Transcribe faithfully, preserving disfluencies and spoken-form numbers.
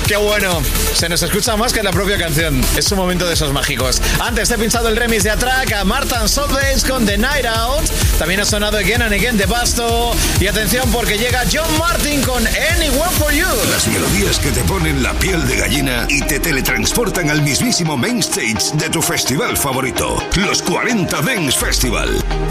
Qué bueno. Se nos escucha más que la propia canción. Es un momento de esos mágicos. Antes he pinchado el remix de Atrack a Martin Solveig con The Night Out. También ha sonado Again and Again de Basto. Y atención porque llega John Martin con Anywhere for You. Las melodías que te ponen la piel de gallina y te teletransportan al mismísimo main stage de tu festival favorito, los cuarenta Dance Festival.